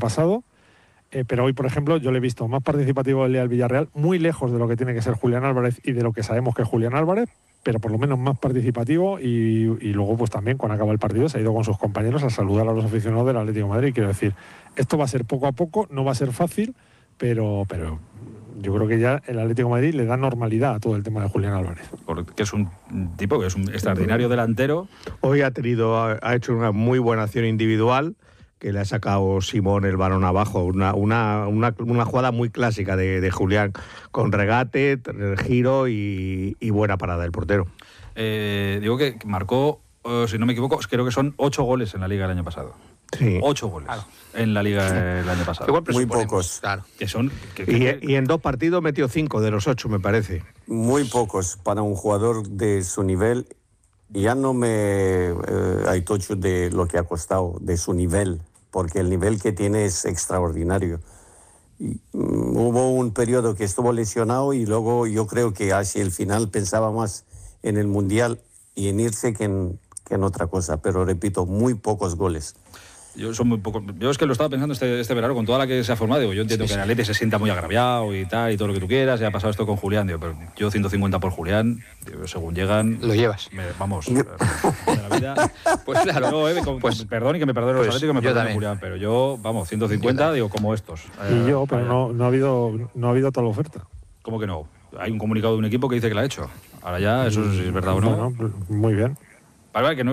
pasado. Pero hoy, por ejemplo, yo le he visto más participativo del día del Villarreal, muy lejos de lo que tiene que ser Julián Álvarez y de lo que sabemos que es Julián Álvarez, pero por lo menos más participativo y luego pues también cuando acaba el partido se ha ido con sus compañeros a saludar a los aficionados del Atlético de Madrid. Quiero decir, esto va a ser poco a poco, no va a ser fácil, pero yo creo que ya el Atlético de Madrid le da normalidad a todo el tema de Julián Álvarez. Porque es un tipo que es un extraordinario delantero. Hoy ha hecho una muy buena acción individual, que le ha sacado Simón el balón abajo, una jugada muy clásica de Julián, con regate, giro y buena parada del portero. Digo que marcó, si no me equivoco, creo que son 8 goles en la Liga el año pasado. Sí. 8 goles en la Liga el año pasado. Muy pocos. Claro. Y en 2 partidos metió 5 de los 8, me parece. Muy pocos para un jugador de su nivel. Ya no me hay tocho de lo que ha costado, de su nivel, porque el nivel que tiene es extraordinario. Hubo un periodo que estuvo lesionado y luego yo creo que hacia el final pensaba más en el Mundial y en irse que en otra cosa, pero repito, muy pocos goles. Yo es que lo estaba pensando este verano con toda la que se ha formado. Digo, yo entiendo que el Atleti se sienta muy agraviado y tal, y todo lo que tú quieras. Ya ha pasado esto con Julián. Digo, pero yo 150 por Julián, digo, según llegan... Lo llevas. Vamos, de la vida. Pues claro. Perdón y que me perdonen los Atléticos, me perdonen Julián, pero yo, vamos, 150, digo, como estos. Y yo, pero no ha habido tal oferta. ¿Cómo que no? Hay un comunicado de un equipo que dice que la ha hecho. Ahora ya, eso es verdad o no. Bueno, muy bien. Vale, que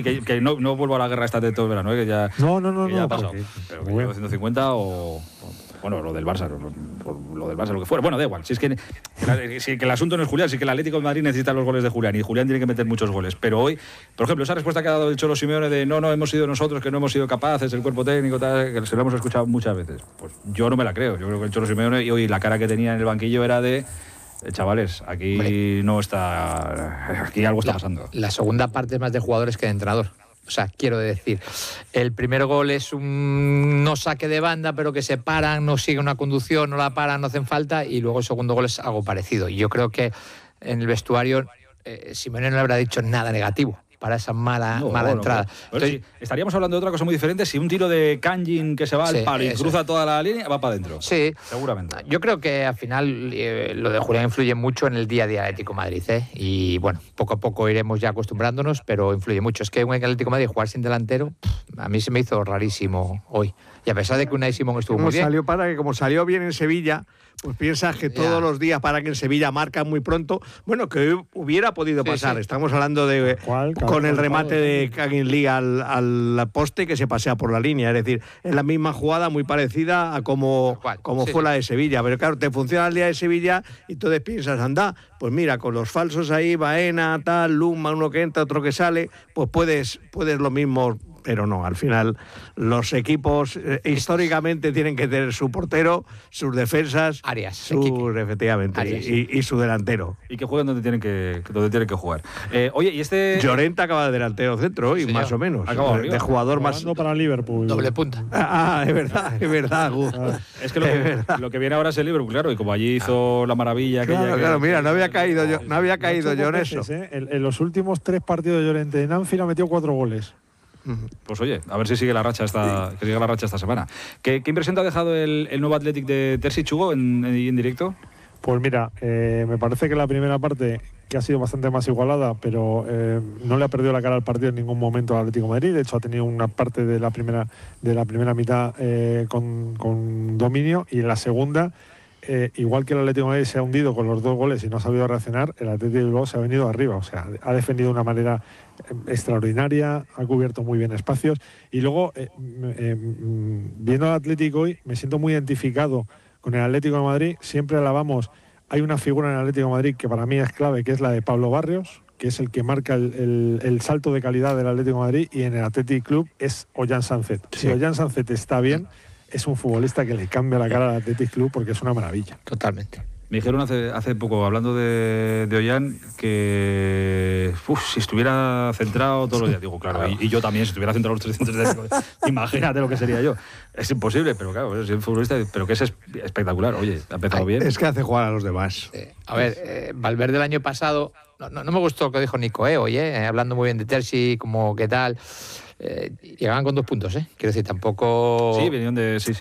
no vuelvo a la guerra esta de todo el verano, que ya... No, ya ha pasado. Pero que llevo 150 o... Bueno, lo del Barça, lo que fuera. Bueno, da igual. Si es que el asunto no es Julián, si que el Atlético de Madrid necesita los goles de Julián y Julián tiene que meter muchos goles. Pero hoy, por ejemplo, esa respuesta que ha dado el Cholo Simeone de no hemos sido nosotros, que no hemos sido capaces, el cuerpo técnico, tal, que se lo hemos escuchado muchas veces. Pues yo no me la creo. Yo creo que el Cholo Simeone, y hoy la cara que tenía en el banquillo era de... Chavales, aquí no está... Aquí algo está pasando. La segunda parte es más de jugadores que de entrenador. O sea, quiero decir, el primer gol es un no saque de banda, pero que se paran, no siguen una conducción, no la paran, no hacen falta, y luego el segundo gol es algo parecido. Y yo creo que en el vestuario Simeone no le habrá dicho nada negativo para esa mala entrada. Entonces, sí, estaríamos hablando de otra cosa muy diferente si un tiro de Kangin que se va al palo y cruza toda la línea, va para adentro. Sí. Seguramente. Yo creo que al final lo de Julián influye mucho en el día a día del Atlético de Madrid, Y bueno, poco a poco iremos ya acostumbrándonos, pero influye mucho. Es que un Atlético de Madrid jugar sin delantero, a mí se me hizo rarísimo hoy. Y a pesar de que Unai Simón estuvo muy bien... Como salió bien en Sevilla, pues piensas que todos los días para que en Sevilla marcan muy pronto. Bueno, que hubiera podido pasar. Sí. Estamos hablando de con el remate de Kangin Lee al poste que se pasea por la línea. Es decir, es la misma jugada muy parecida a como fue la de Sevilla. Pero claro, te funciona el día de Sevilla y entonces piensas, anda, pues mira, con los falsos ahí, Baena, tal, Luma, uno que entra, otro que sale, pues puedes lo mismo... Pero no, al final los equipos históricamente tienen que tener su portero, sus defensas, efectivamente, y su delantero. Y que jueguen donde tienen que jugar. Oye, y Llorente acaba de delantero centro hoy, más o menos. De jugador más... para Liverpool. Doble punta. Es verdad. Es que lo que viene ahora es el Liverpool, claro, y como allí hizo la maravilla... Claro, mira, no había caído yo en eso. En los últimos 3 partidos de Llorente en Anfield ha metido 4 goles. Pues oye, a ver si sigue la racha esta semana. ¿Qué impresión te ha dejado el nuevo Athletic de Terzic, Hugo, en directo? Pues mira, me parece que la primera parte, que ha sido bastante más igualada, pero no le ha perdido la cara al partido en ningún momento al Atlético de Madrid. De hecho, ha tenido una parte de la primera mitad con dominio, y en la segunda, igual que el Atlético de Madrid se ha hundido con los 2 goles y no ha sabido reaccionar, el Atlético de Bilbao se ha venido arriba. O sea, ha defendido de una manera extraordinaria, ha cubierto muy bien espacios, y luego viendo al Atlético hoy me siento muy identificado con el Atlético de Madrid. Siempre alabamos, hay una figura en el Atlético de Madrid que para mí es clave, que es la de Pablo Barrios, que es el que marca el salto de calidad del Atlético de Madrid, y en el Athletic Club es Ollán Sánchez. Si Ollán Sánchez está bien, es un futbolista que le cambia la cara al Athletic Club, porque es una maravilla. Totalmente. Me dijeron hace poco, hablando de Ollán, que si estuviera centrado todos los días, digo, claro, y yo también, si estuviera centrado los 300 días, imagínate lo que sería yo. Es imposible, pero claro, es un futbolista, pero que es espectacular. Oye, ha empezado bien. Es que hace jugar a los demás. A ver, Valverde el año pasado, no me gustó lo que dijo Nico, hablando muy bien de Terzi, como qué tal... llegaban con 2 puntos, Quiero decir, tampoco... Sí, venían de... Sí.